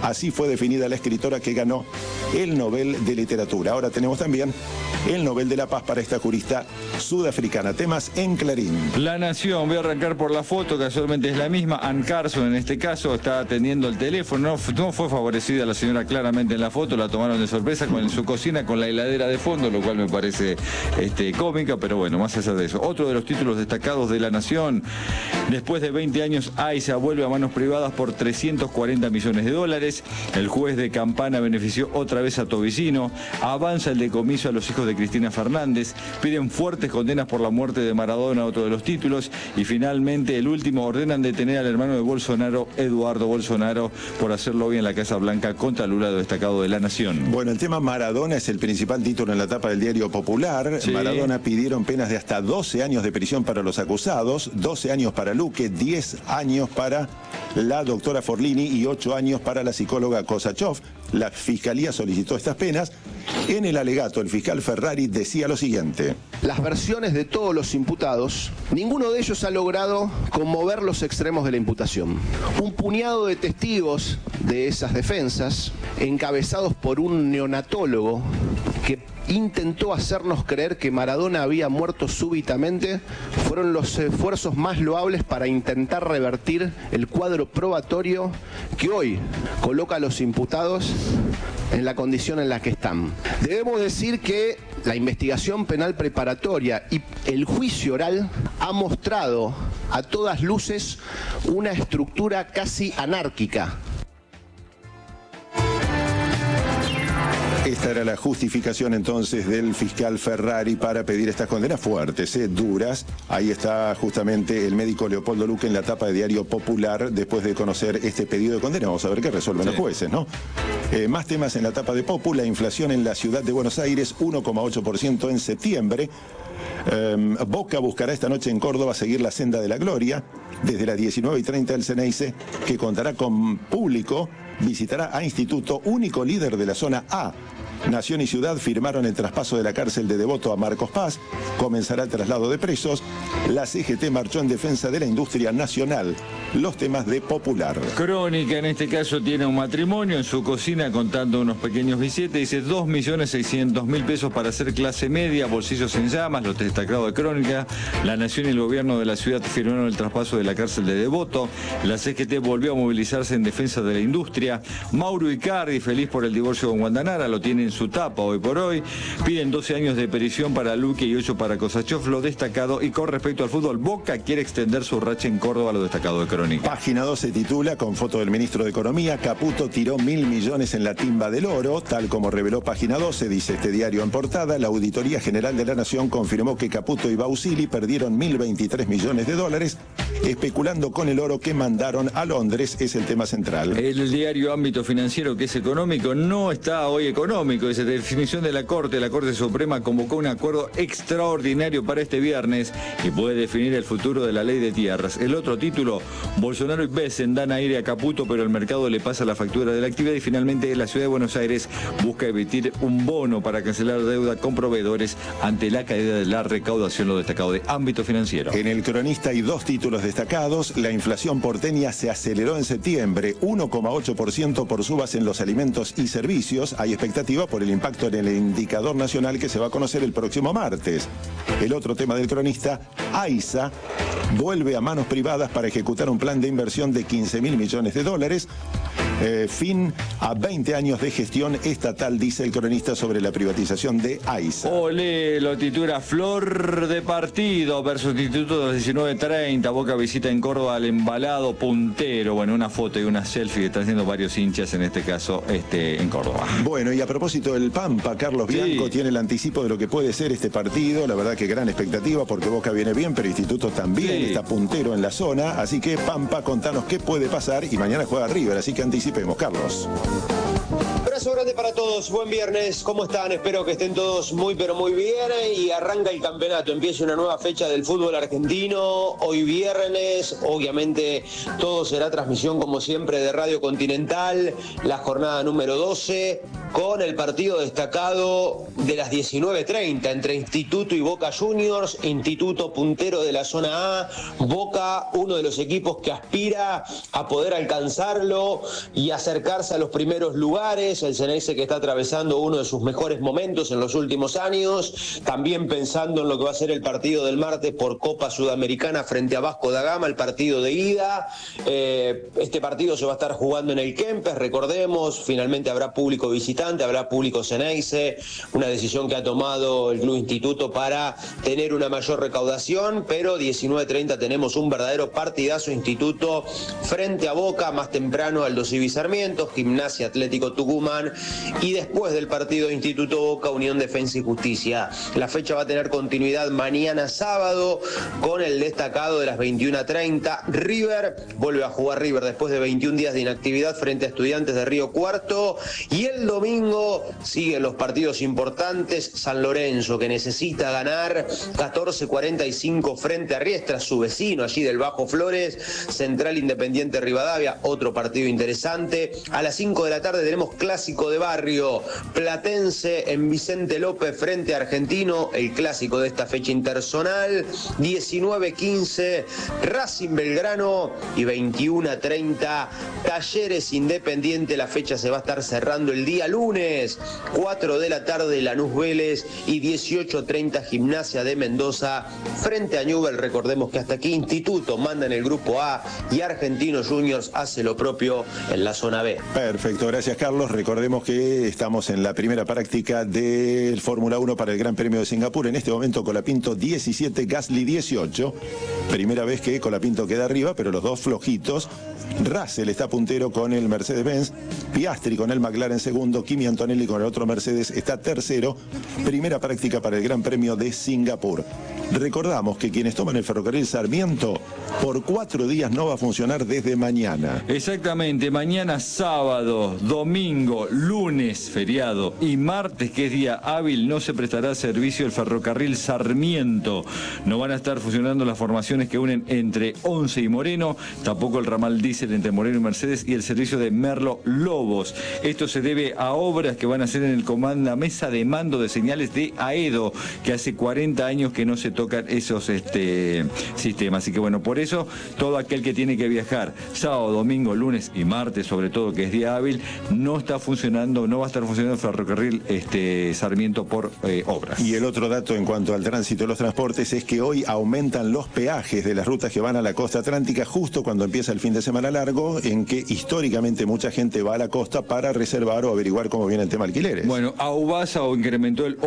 Así fue definida la escritora que ganó el Nobel de Literatura. Ahora tenemos también el Nobel de la Paz para esta jurista sudafricana. Temas en Clarín. La Nación, voy a arrancar por la foto, casualmente es la misma. Ann Carson en este caso está atendiendo el teléfono. No fue favorecida la señora claramente en la foto, la tomaron de sorpresa con su cocina con la heladera de fondo, lo cual me parece cómica, pero bueno, más allá de eso. Otro de los títulos destacados de La Nación: después de 20 años, AISA vuelve a manos privadas por 340 millones de dólares. El juez de Campana benefició otra vez a Tobicino. Avanza el decomiso a los hijos de Cristina Fernández. Piden fuertes condenas por la muerte de Maradona, otro de los títulos. Y finalmente, el último, ordenan detener al hermano de Bolsonaro, Eduardo Bolsonaro, por hacerlo bien en la Casa Blanca contra Lula, destacado de La Nación. Bueno, el tema Maradona es el principal título en la tapa del diario Popular. Sí. Maradona pidieron penas de hasta 12 años de prisión para los acusados, 12 años para Luque, 10 años para la doctora Forlini y 8 años para la psicóloga Kosachov. La Fiscalía solicitó estas penas. En el alegato, el fiscal Ferrari decía lo siguiente: las versiones de todos los imputados, ninguno de ellos ha logrado conmover los extremos de la imputación. Un puñado de testigos de esas defensas, encabezados por un neonatólogo que intentó hacernos creer que Maradona había muerto súbitamente, fueron los esfuerzos más loables para intentar revertir el cuadro probatorio que hoy coloca a los imputados en la condición en la que están. Debemos decir que la investigación penal preparatoria y el juicio oral ha mostrado a todas luces una estructura casi anárquica. Esta era la justificación entonces del fiscal Ferrari para pedir estas condenas fuertes, duras. Ahí está justamente el médico Leopoldo Luque en la tapa de Diario Popular después de conocer este pedido de condena. Vamos a ver qué resuelven los jueces, ¿no? Más temas en la tapa de Popu. La inflación en la ciudad de Buenos Aires, 1,8% en septiembre. Boca buscará esta noche en Córdoba seguir la senda de la gloria. Desde las 19:30 el Ceneice, que contará con público, visitará a Instituto, único líder de la zona A. Nación y Ciudad firmaron el traspaso de la cárcel de Devoto a Marcos Paz. Comenzará el traslado de presos. La CGT marchó en defensa de la industria nacional. Los temas de Popular. Crónica, en este caso, tiene un matrimonio en su cocina contando unos pequeños billetes. Dice 2.600.000 pesos para hacer clase media, bolsillos en llamas, lo destacado de Crónica. La Nación y el gobierno de la ciudad firmaron el traspaso de la cárcel de Devoto. La CGT volvió a movilizarse en defensa de la industria. Mauro Icardi, feliz por el divorcio con Guandanara, lo tiene en su tapa hoy por hoy. Piden 12 años de prisión para Luque y 8 para Kosachov, lo destacado. Y con respecto al fútbol, Boca quiere extender su racha en Córdoba, lo destacado de Crónica. Página 2 se titula, con foto del ministro de Economía: Caputo tiró 1.000 millones en la timba del oro. Tal como reveló Página 12, dice este diario en portada, la Auditoría General de la Nación confirmó que Caputo y Bausili perdieron 1.023 millones de dólares especulando con el oro que mandaron a Londres. Es el tema central. El diario Ámbito Financiero, que es económico, no está hoy económico. Dice: definición de la Corte Suprema convocó un acuerdo extraordinario para este viernes y puede definir el futuro de la ley de tierras. El otro título: Bolsonaro y Besen dan aire a Caputo, pero el mercado le pasa la factura de la actividad. Y finalmente, la ciudad de Buenos Aires busca emitir un bono para cancelar deuda con proveedores ante la caída de la recaudación, lo destacado de Ámbito Financiero. En el Cronista hay dos títulos destacados. La inflación porteña se aceleró en septiembre, 1,8% por subas en los alimentos y servicios. Hay expectativa por el impacto en el indicador nacional que se va a conocer el próximo martes. El otro tema del Cronista: AISA vuelve a manos privadas para ejecutar un plan de inversión de 15.000 millones de dólares. Fin a 20 años de gestión estatal, dice el Cronista sobre la privatización de AISA. Olé, lo titula Flor de Partido versus Instituto de las 19:30. Boca visita en Córdoba al embalado puntero. Bueno, una foto y una selfie que están haciendo varios hinchas, en este caso, en Córdoba. Bueno, y a propósito del Pampa, Carlos Bianco tiene el anticipo de lo que puede ser este partido. La verdad que gran expectativa porque Boca viene bien, pero Instituto también está puntero en la zona. Así que Pampa, contanos qué puede pasar, y mañana juega River, así que anticipemos, Carlos. Abrazo grande para todos, buen viernes, ¿cómo están? Espero que estén todos muy pero muy bien y arranca el campeonato, empieza una nueva fecha del fútbol argentino, hoy viernes, obviamente todo será transmisión como siempre de Radio Continental, la jornada número 12, con el partido destacado de las 19:30 entre Instituto y Boca Juniors. Instituto puntero de la zona A, Boca uno de los equipos que aspira a poder alcanzarlo y acercarse a los primeros lugares, el Ceneice que está atravesando uno de sus mejores momentos en los últimos años, también pensando en lo que va a ser el partido del martes por Copa Sudamericana frente a Vasco da Gama, el partido de ida. Este partido se va a estar jugando en el Kempes, recordemos, finalmente habrá público visitante, habrá público Ceneice, una decisión que ha tomado el Club Instituto para tener una mayor recaudación, pero 19:30 tenemos un verdadero partidazo. Instituto frente a Boca, más temprano Aldo Civi Sarmiento, Gimnasia Atlético Tucumán, y después del partido Instituto Boca, Unión Defensa y Justicia. La fecha va a tener continuidad mañana sábado con el destacado de las 21:30. River, vuelve a jugar River después de 21 días de inactividad frente a Estudiantes de Río Cuarto, y el domingo siguen los partidos importantes. San Lorenzo, que necesita ganar, 14:45 frente a Riestra, su vecino allí del Bajo Flores. Central Independiente Rivadavia, otro partido interesante. A las 5 de la tarde tenemos clásico de barrio, Platense en Vicente López frente a Argentino, el clásico de esta fecha interzonal. 19:15 Racing Belgrano, y 21:30 Talleres Independiente. La fecha se va a estar cerrando el día lunes, 4 de la tarde Lanús Vélez, y 18:30 Gimnasia de Mendoza frente a Newell's. Recordemos que hasta aquí Instituto manda en el grupo A y Argentinos Juniors hace lo propio en la zona B. Perfecto, gracias Carlos. Recordemos que estamos en la primera práctica del Fórmula 1 para el Gran Premio de Singapur. En este momento Colapinto 17, Gasly 18. Primera vez que Colapinto queda arriba, pero los dos flojitos. Russell está puntero con el Mercedes-Benz, Piastri con el McLaren segundo, Kimi Antonelli con el otro Mercedes está tercero. Primera práctica para el Gran Premio de Singapur. Recordamos que quienes toman el ferrocarril Sarmiento por 4 días no va a funcionar desde mañana. Exactamente, mañana sábado, domingo, lunes, feriado, y martes, que es día hábil, no se prestará servicio el ferrocarril Sarmiento. No van a estar funcionando las formaciones que unen entre Once y Moreno, tampoco el ramal diésel entre Moreno y Mercedes, y el servicio de Merlo Lobos. Esto se debe a obras que van a hacer en la mesa de mando de señales de AEDO, que hace 40 años que no se tocan esos sistemas. Así que bueno, por eso todo aquel que tiene que viajar sábado, domingo, lunes y martes, sobre todo que es día hábil, no está funcionando, no va a estar funcionando el ferrocarril Sarmiento por obras. Y el otro dato en cuanto al tránsito de los transportes es que hoy aumentan los peajes de las rutas que van a la costa atlántica justo cuando empieza el fin de semana largo, en que históricamente mucha gente va a la costa para reservar o averiguar cómo viene el tema alquileres. Bueno, Aubasa incrementó el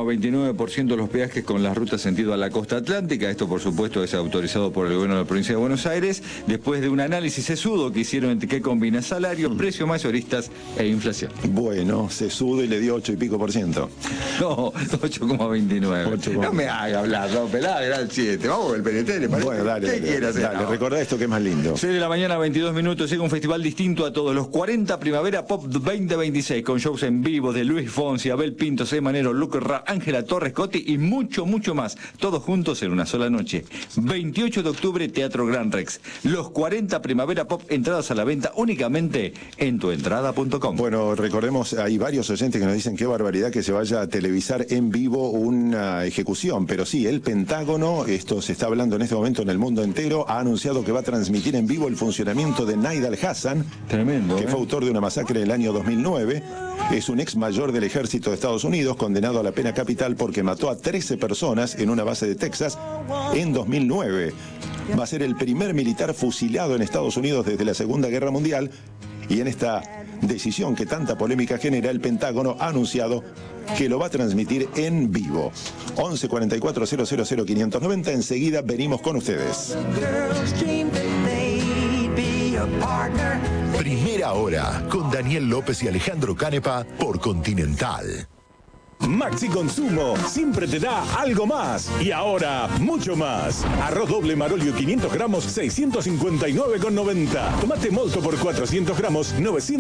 8,29% los peajes con las rutas sentido a la costa atlántica. Esto, por supuesto, es autorizado por el gobierno de la provincia de Buenos Aires, después de un análisis sesudo que hicieron entre qué combina salario, precios mayoristas e inflación. Bueno, sesudo y le dio 8 y pico %. No, 8,29. No me haga hablar, no, pelá, era el 7. Vamos con el PNT, ¿le parece? Bueno, dale, ¿Qué quiere hacer? Dale, recordá esto que es más lindo. 6 de la mañana, 22 minutos, llega un festival distinto a todos. Los 40 Primavera Pop 2026, con shows en vivo de Luis Fonsi, Abel Pinto, C. Manero, Luke Ra, Ángela Torres Cotti y mucho, mucho más. Todos juntos en una sola noche. 28 de octubre, Teatro Gran Rex. Los 40 Primavera Pop, entradas a la venta únicamente en tuentrada.com. Bueno, recordemos, hay varios oyentes que nos dicen qué barbaridad que se vaya a televisar en vivo una ejecución, pero sí, el Pentágono, esto se está hablando en este momento en el mundo entero, ha anunciado que va a transmitir en vivo el funcionamiento de Naid al-Hassan, tremendo, que fue autor de una masacre en el año 2009. Es un ex mayor del ejército de Estados Unidos, condenado a la pena capital porque mató a 13 personas en una base de Texas en 2009. Va a ser el primer militar fusilado en Estados Unidos desde la Segunda Guerra Mundial, y en esta decisión que tanta polémica genera, el Pentágono ha anunciado que lo va a transmitir en vivo. 11 44 000 590. Enseguida venimos con ustedes. Primera hora con Daniel López y Alejandro Canepa por Continental. Maxi Consumo siempre te da algo más. Y ahora, mucho más. Arroz doble Marolio 500 gramos, 659,90. Tomate molto por 400 gramos,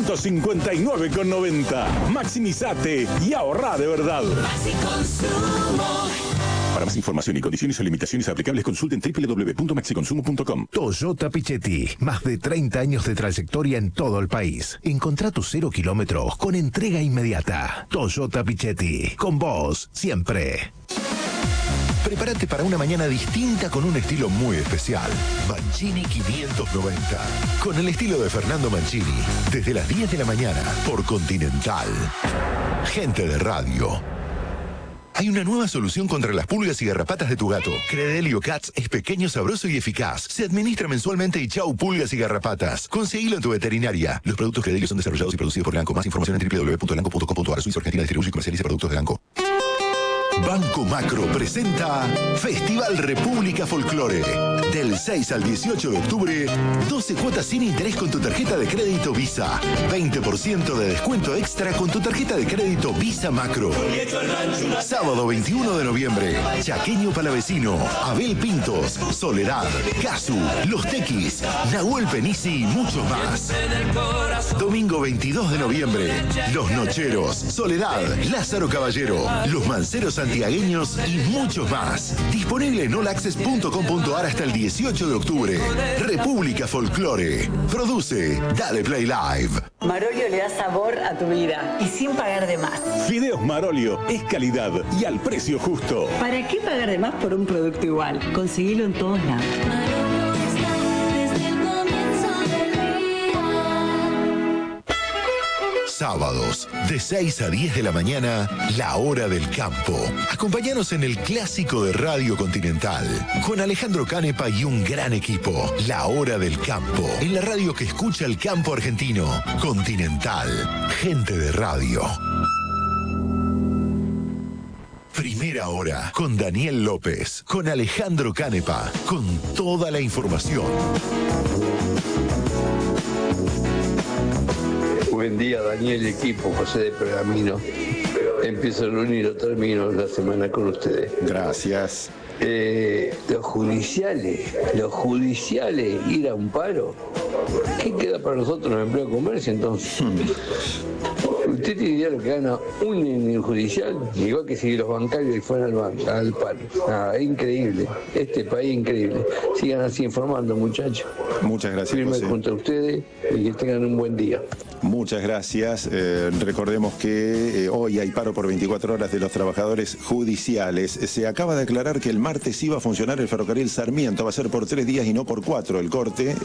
959,90. Maximizate y ahorra de verdad. Maxi Consumo. Para más información y condiciones o limitaciones aplicables, consulten www.maxiconsumo.com. Toyota Pichetti, más de 30 años de trayectoria en todo el país. Encontrá tus 0 kilómetros con entrega inmediata. Toyota Pichetti, con vos siempre. Prepárate para una mañana distinta con un estilo muy especial. Mancini 590. Con el estilo de Fernando Mancini. Desde las 10 de la mañana por Continental. Gente de radio. Hay una nueva solución contra las pulgas y garrapatas de tu gato. Credelio Cats es pequeño, sabroso y eficaz. Se administra mensualmente y chau pulgas y garrapatas. Conseguilo en tu veterinaria. Los productos Credelio son desarrollados y producidos por Elanco. Más información en www.elanco.com.ar. Suiza Argentina distribuye y comercializa productos de Elanco. Banco Macro presenta Festival República Folclore. Del 6 al 18 de octubre, 12 cuotas sin interés con tu tarjeta de crédito Visa. 20% de descuento extra con tu tarjeta de crédito Visa Macro. Sábado 21 de noviembre, Chaqueño Palavecino, Abel Pintos, Soledad, Casu, Los Tequis, Nahuel Penisi y muchos más. Domingo 22 de noviembre, Los Nocheros, Soledad, Lázaro Caballero, Los Manceros Santiagueños y muchos más. Disponible en allaccess.com.ar hasta el 18 de octubre. República Folclore. Produce Dale Play Live. Marolio le da sabor a tu vida y sin pagar de más. Fideos Marolio es calidad y al precio justo. ¿Para qué pagar de más por un producto igual? Conseguilo en todos lados. Sábados, de 6 a 10 de la mañana, La Hora del Campo. Acompáñanos en el clásico de Radio Continental, con Alejandro Canepa y un gran equipo. La Hora del Campo, en la radio que escucha el campo argentino. Continental, gente de radio. Primera Hora, con Daniel López, con Alejandro Canepa, con toda la información. Buen día, Daniel, equipo, José de Pergamino. Empiezo el lunes y lo termino la semana con ustedes. Gracias. Los judiciales, ir a un paro. ¿Qué queda para nosotros en el empleo de comercio entonces? ¿Usted tiene idea de lo que gana un en el judicial? Igual que si los bancarios fueran al paro. Es increíble. Este país increíble. Sigan así informando, muchachos. Muchas gracias, Firme José. junto a ustedes y que tengan un buen día. Muchas gracias. Recordemos que hoy hay paro por 24 horas de los trabajadores judiciales. Se acaba de aclarar que el martes iba a funcionar el ferrocarril Sarmiento. Va a ser por 3 días y no por 4 el corte.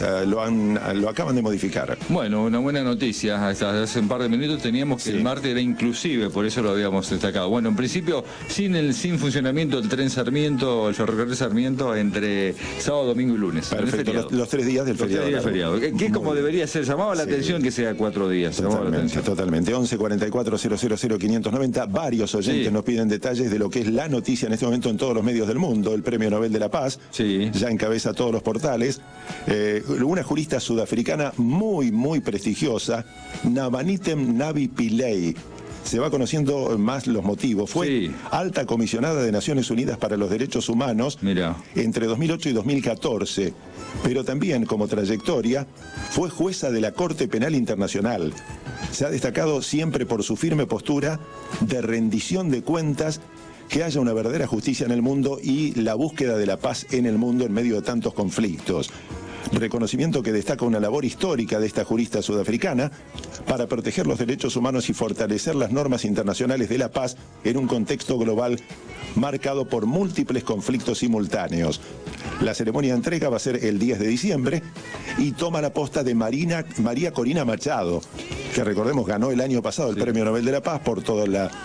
Lo acaban de modificar. Bueno, una buena noticia. Hasta hace un par de minutos teníamos que Sí. el martes era inclusive, por eso lo habíamos destacado. Bueno, en principio, sin funcionamiento el tren Sarmiento, el ferrocarril Sarmiento, entre sábado, domingo y lunes. Perfecto, los 3 días del Los 3 feriado. días del feriado. Que es como debería ser. Llamaba la Sí. atención que sea 4 días. Llamaba la Totalmente, atención. totalmente. 11 44 000 590. Varios oyentes Sí. nos piden detalles de lo que es la noticia en este momento en todos los medios del mundo. El Premio Nobel de la Paz Sí. ya encabeza todos los portales. Una jurista sudafricana muy, muy prestigiosa, Nabanitem Navi Pillay. Se va conociendo más los motivos. Fue Sí. alta comisionada de Naciones Unidas para los Derechos Humanos Mirá. entre 2008 y 2014, pero también como trayectoria fue jueza de la Corte Penal Internacional. Se ha destacado siempre por su firme postura de rendición de cuentas, que haya una verdadera justicia en el mundo y la búsqueda de la paz en el mundo en medio de tantos conflictos. Reconocimiento que destaca una labor histórica de esta jurista sudafricana para proteger los derechos humanos y fortalecer las normas internacionales de la paz en un contexto global marcado por múltiples conflictos simultáneos. La ceremonia de entrega va a ser el 10 de diciembre y toma la posta de María Corina Machado, que recordemos ganó el año pasado el Premio Nobel de la Paz por todo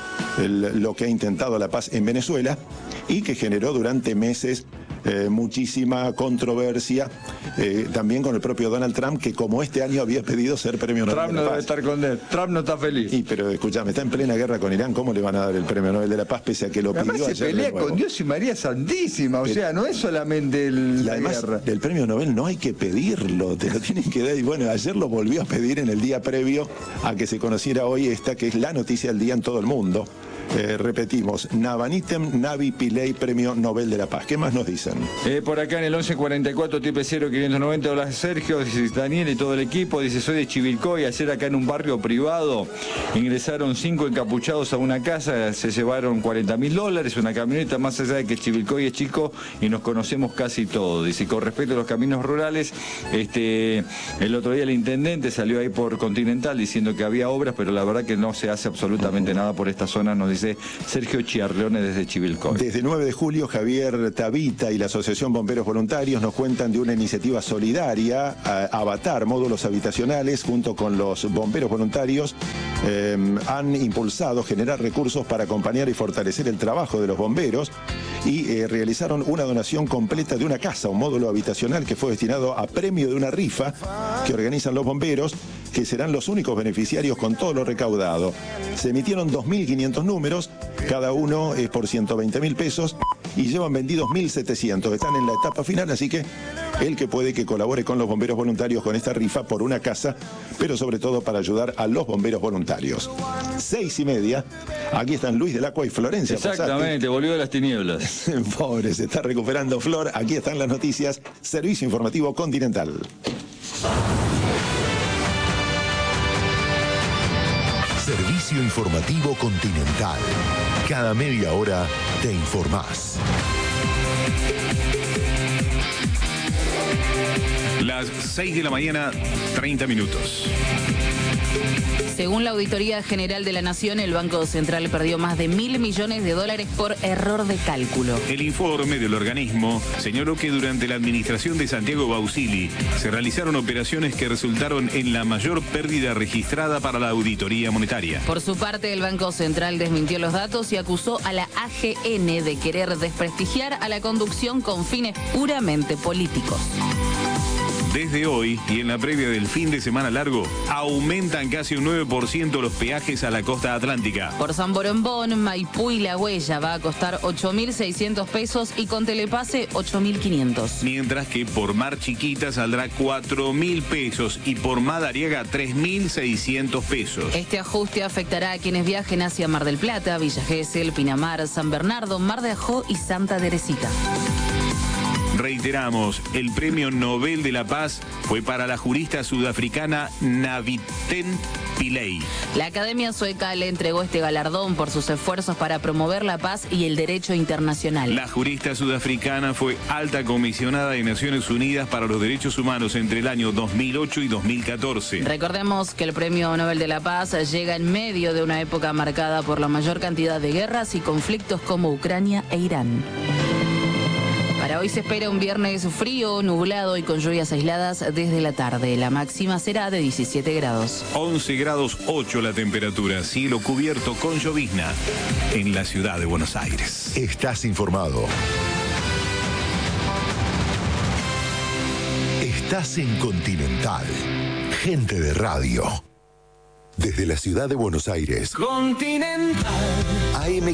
lo que ha intentado la paz en Venezuela y que generó durante meses muchísima controversia, también con el propio Donald Trump, que como este año había pedido ser Premio Nobel Trump de no la debe Paz. estar con él. Trump no está feliz. Pero escúchame, está en plena guerra con Irán, ¿cómo le van a dar el Premio Nobel de la Paz pese a que lo Además pidió se ayer de pelea nuevo? con Dios y María Santísima, o sea, no es solamente Y la además, guerra. del Premio Nobel no hay que pedirlo, te lo tienen que dar. Y bueno, ayer lo volvió a pedir en el día previo a que se conociera hoy esta, que es la noticia del día en todo el mundo. Repetimos, Nabanitem Navi Pillay, Premio Nobel de la Paz. ¿Qué más nos dicen? Por acá en el 1144 tipe 0590, hola Sergio, dice Daniel y todo el equipo, dice soy de Chivilcoy, ayer acá en un barrio privado ingresaron 5 encapuchados a una casa, se llevaron $40.000, una camioneta, más allá de que Chivilcoy es chico y nos conocemos casi todos. Dice, con respecto a los caminos rurales, el otro día el intendente salió ahí por Continental diciendo que había obras, pero la verdad que no se hace absolutamente nada por esta zona, nos dice dice Sergio Chiarleone desde Chivilcoy. Desde 9 de julio, Javier Tavita y la Asociación Bomberos Voluntarios nos cuentan de una iniciativa solidaria, Avatar, módulos habitacionales, junto con los bomberos voluntarios, han impulsado generar recursos para acompañar y fortalecer el trabajo de los bomberos y realizaron una donación completa de una casa, un módulo habitacional que fue destinado a premio de una rifa que organizan los bomberos, que serán los únicos beneficiarios con todo lo recaudado. Se emitieron 2.500 números, cada uno es por 120.000 pesos y llevan vendidos 1.700. Están en la etapa final, así que el que puede que colabore con los bomberos voluntarios con esta rifa por una casa, pero sobre todo para ayudar a los bomberos voluntarios. 6:30, aquí están Luis del Acua y Florencia. Exactamente, volvió de las tinieblas. Pobre, se está recuperando Flor. Aquí están las noticias. Servicio Informativo Continental. Servicio Informativo Continental. Cada media hora te informás. Las 6 de la mañana, 30 minutos. Según la Auditoría General de la Nación, el Banco Central perdió más de $1.000 millones por error de cálculo. El informe del organismo señaló que durante la administración de Santiago Bausili se realizaron operaciones que resultaron en la mayor pérdida registrada para la auditoría monetaria. Por su parte, el Banco Central desmintió los datos y acusó a la AGN de querer desprestigiar a la conducción con fines puramente políticos. Desde hoy y en la previa del fin de semana largo, aumentan casi un 9% los peajes a la costa atlántica. Por San Borombón, Maipú y La Huella va a costar 8.600 pesos y con Telepase 8.500. Mientras que por Mar Chiquita saldrá 4.000 pesos y por Madariaga 3.600 pesos. Este ajuste afectará a quienes viajen hacia Mar del Plata, Villa Gesell, Pinamar, San Bernardo, Mar de Ajó y Santa Teresita. Reiteramos, el Premio Nobel de la Paz fue para la jurista sudafricana Navithen Pillay. La Academia Sueca le entregó este galardón por sus esfuerzos para promover la paz y el derecho internacional. La jurista sudafricana fue alta comisionada de Naciones Unidas para los Derechos Humanos entre el año 2008 y 2014. Recordemos que el Premio Nobel de la Paz llega en medio de una época marcada por la mayor cantidad de guerras y conflictos como Ucrania e Irán. Para hoy se espera un viernes frío, nublado y con lluvias aisladas desde la tarde. La máxima será de 17 grados. 11 grados 8 la temperatura, cielo cubierto con llovizna en la ciudad de Buenos Aires. Estás informado. Estás en Continental. Gente de radio. Desde la ciudad de Buenos Aires. Continental. AM